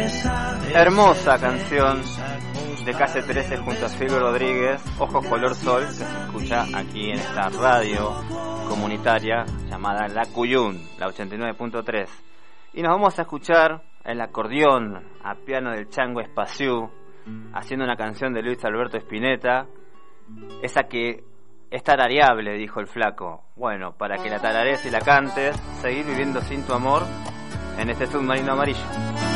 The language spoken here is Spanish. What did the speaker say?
Hermosa canción de Calle 13 junto a Silvio Rodríguez, Ojos Color Sol, que se escucha aquí en esta radio comunitaria llamada La Cuyún, la 89.3. Y nos vamos a escuchar el acordeón a piano del Chango Espaciú, haciendo una canción de Luis Alberto Spinetta, esa que es tarareable, dijo el flaco. Bueno, para que la tararees y la cantes, seguir viviendo sin tu amor en este submarino amarillo.